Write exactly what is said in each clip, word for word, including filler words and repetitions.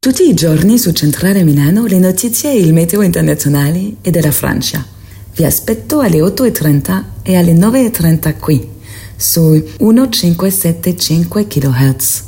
Tutti i giorni su Centrale Milano le notizie e il meteo internazionale e della Francia. Vi aspetto alle otto e trenta e alle nove e trenta qui, su millecinquecentosettantacinque kHz.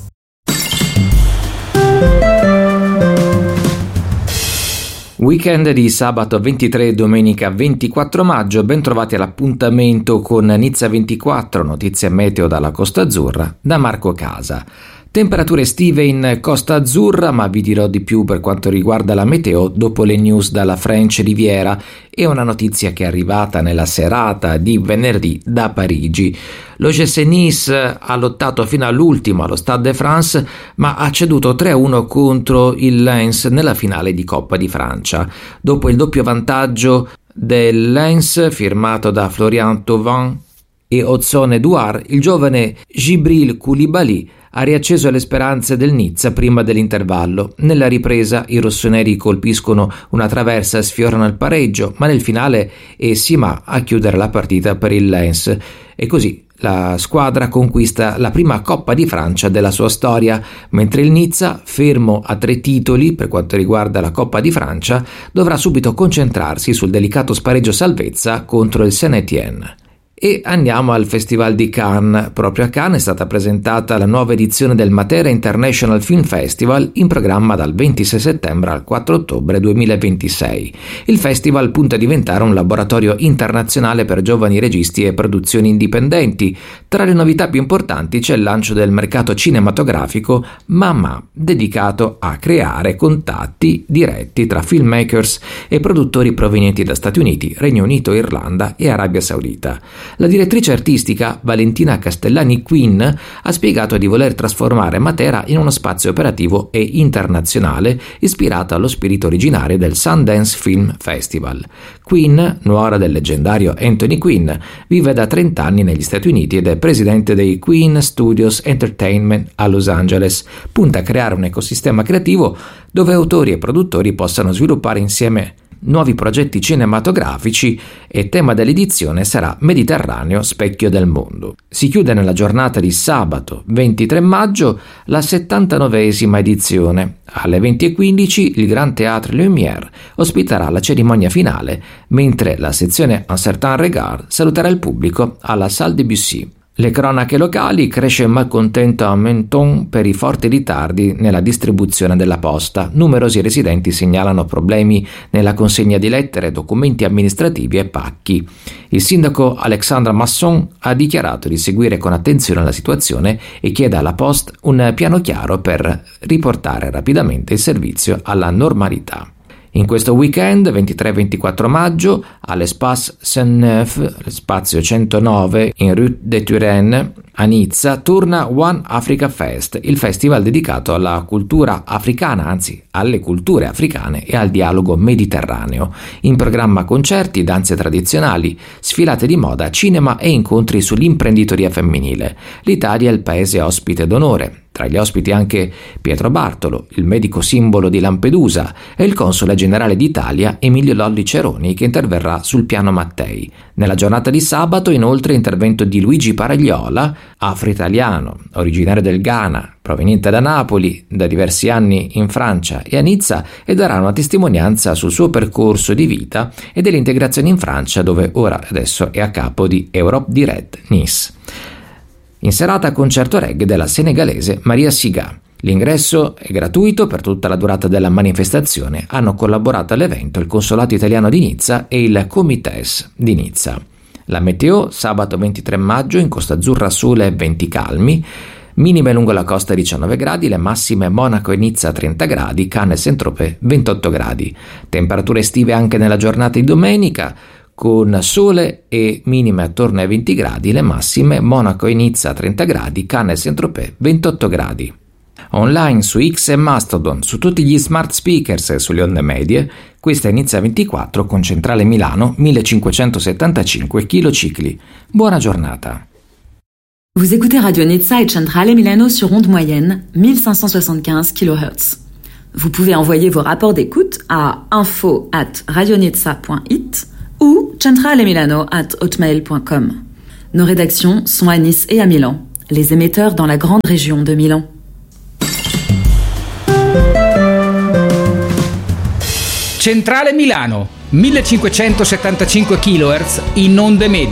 Weekend di sabato ventitré e domenica ventiquattro maggio, ben trovati all'appuntamento con Nizza ventiquattro, notizie meteo dalla Costa Azzurra, da Marco Casa. Temperature estive in Costa Azzurra, ma vi dirò di più per quanto riguarda la meteo dopo le news dalla French Riviera e una notizia che è arrivata nella serata di venerdì da Parigi. L'O G C Nice ha lottato fino all'ultimo allo Stade de France, ma ha ceduto tre a uno contro il Lens nella finale di Coppa di Francia. Dopo il doppio vantaggio del Lens firmato da Florian Thauvin e Odsone Edouard, il giovane Djibril Koulibaly ha riacceso le speranze del Nizza prima dell'intervallo. Nella ripresa i rossoneri colpiscono una traversa e sfiorano il pareggio, ma nel finale è Sima a chiudere la partita per il Lens. E così la squadra conquista la prima Coppa di Francia della sua storia, mentre il Nizza, fermo a tre titoli per quanto riguarda la Coppa di Francia, dovrà subito concentrarsi sul delicato spareggio salvezza contro il Saint-Étienne. E andiamo al Festival di Cannes. Proprio a Cannes è stata presentata la nuova edizione del Matera International Film Festival, in programma dal ventisei settembre al quattro ottobre duemilaventisei. Il festival punta a diventare un laboratorio internazionale per giovani registi e produzioni indipendenti. Tra le novità più importanti c'è il lancio del mercato cinematografico Mama, dedicato a creare contatti diretti tra filmmakers e produttori provenienti da Stati Uniti, Regno Unito, Irlanda e Arabia Saudita. La direttrice artistica Valentina Castellani Quinn ha spiegato di voler trasformare Matera in uno spazio operativo e internazionale ispirato allo spirito originario del Sundance Film Festival. Quinn, nuora del leggendario Anthony Quinn, vive da trenta anni negli Stati Uniti ed è presidente dei Quinn Studios Entertainment a Los Angeles. Punta a creare un ecosistema creativo dove autori e produttori possano sviluppare insieme nuovi progetti cinematografici, e tema dell'edizione sarà Mediterraneo, specchio del mondo. Si chiude nella giornata di sabato ventitré maggio la settantanovesima edizione. Alle venti e quindici il Grand Théâtre Lumière ospiterà la cerimonia finale, mentre la sezione Un certain regard saluterà il pubblico alla Salle Debussy. Le cronache locali: cresce il malcontento a Menton per i forti ritardi nella distribuzione della posta. Numerosi residenti segnalano problemi nella consegna di lettere, documenti amministrativi e pacchi. Il sindaco Alexandre Masson ha dichiarato di seguire con attenzione la situazione e chiede alla Poste un piano chiaro per riportare rapidamente il servizio alla normalità. In questo weekend, ventitré e ventiquattro maggio, all'Espace Saint-Neuf, spazio centonove in Rue de Turenne, a Nizza, torna One Africa Fest, il festival dedicato alla cultura africana, anzi alle culture africane e al dialogo mediterraneo. In programma concerti, danze tradizionali, sfilate di moda, cinema e incontri sull'imprenditoria femminile. L'Italia è il paese ospite d'onore. Tra gli ospiti anche Pietro Bartolo, il medico simbolo di Lampedusa, e il console generale d'Italia Emilio Lolli Ceroni, che interverrà sul piano Mattei. Nella giornata di sabato, inoltre, intervento di Luigi Paragliola, afro-italiano, originario del Ghana, proveniente da Napoli, da diversi anni in Francia e a Nizza, e darà una testimonianza sul suo percorso di vita e dell'integrazione in Francia, dove ora adesso è a capo di Europe Direct Nice. In serata concerto reggae della senegalese Maria Siga. L'ingresso è gratuito per tutta la durata della manifestazione. Hanno collaborato all'evento il Consolato Italiano di Nizza e il Comites di Nizza. La meteo: sabato ventitré maggio in Costa Azzurra sole e venti calmi, minime lungo la costa diciannove gradi, le massime Monaco e Nizza trenta gradi, Cannes e Saint-Tropez ventotto gradi. Temperature estive anche nella giornata di domenica, con sole e minime attorno ai venti gradi, le massime Monaco e Nizza trenta gradi, Cannes e Saint-Tropez ventotto gradi. Online su X e Mastodon, su tutti gli smart speakers e sulle onde medie, questa è Nizza ventiquattro con centrale Milano millecinquecentosettantacinque kHz. Buona giornata. Vous écoutez Radio Nizza et Centrale Milano sur onde moyenne mille cinq cent soixante-quinze kHz. Vous pouvez envoyer vos rapports d'écoute à info at radionizza point it ou centralemilano at hotmail point com. Nos rédactions sont à Nice et à Milan, les émetteurs dans la grande région de Milan. Centrale Milano, millecinquecentosettantacinque chilohertz in onde medie.